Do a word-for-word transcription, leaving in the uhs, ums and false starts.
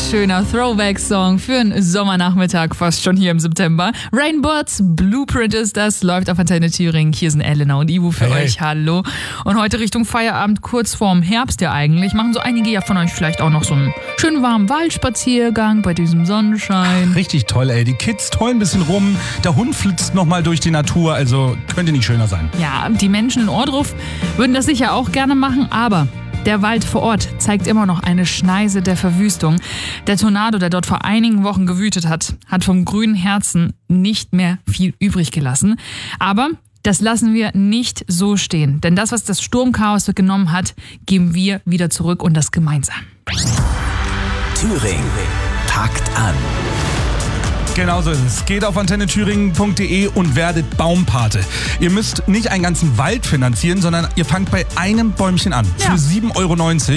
schöner Throwback-Song für einen Sommernachmittag, fast schon hier im September. Rainbirds Blueprint ist das, läuft auf Antenne Thüringen. Hier sind Elena und Ivo für hey, euch. Hallo. Und heute Richtung Feierabend, kurz vorm Herbst ja eigentlich, machen so einige ja von euch vielleicht auch noch so einen schönen warmen Waldspaziergang bei diesem Sonnenschein. Richtig toll, ey. Die Kids tollen ein bisschen rum, der Hund flitzt nochmal durch die Natur, also könnte nicht schöner sein. Ja, die Menschen in Ohrdruf würden das sicher auch gerne machen, aber der Wald vor Ort zeigt immer noch eine Schneise der Verwüstung. Der Tornado, der dort vor einigen Wochen gewütet hat, hat vom grünen Herzen nicht mehr viel übrig gelassen. Aber das lassen wir nicht so stehen. Denn das, was das Sturmchaos genommen hat, geben wir wieder zurück und das gemeinsam. Thüringen packt an. Genau so ist es. Geht auf antenne thüringen punkt de und werdet Baumpate. Ihr müsst nicht einen ganzen Wald finanzieren, sondern ihr fangt bei einem Bäumchen an. Ja. Für sieben Euro neunzig.